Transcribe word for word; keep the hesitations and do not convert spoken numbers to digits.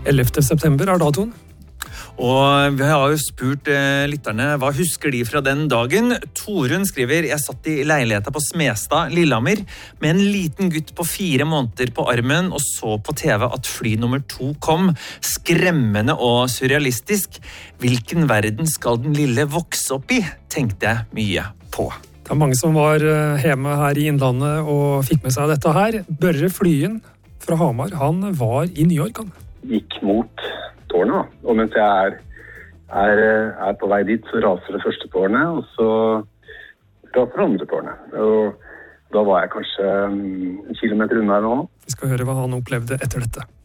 ellevte september er datoen. Og vi har jo spurt eh, lytterne, hva husker de fra den dagen? Torunn skriver, jeg satt i leiligheten på Smestad, Lillehammer, med en liten gutt på fire måneder på armen, og så på T V at fly nummer to kom. Skremmende og surrealistisk. Hvilken verden skal den lille vokse opp i? Tenkte jeg mye på. Det er mange som var hjemme her i Innlandet og fikk med seg dette her. Børre Flyen fra Hamar, han var i New York, han. Gikk mot tårnet, da. Og mens jeg er, er, er på vei dit, så raser det første tårnet, og så raser det andre tårnet. Og da var jeg kanskje en kilometer unna eller noe. Vi skal høre hva han opplevde etter dette.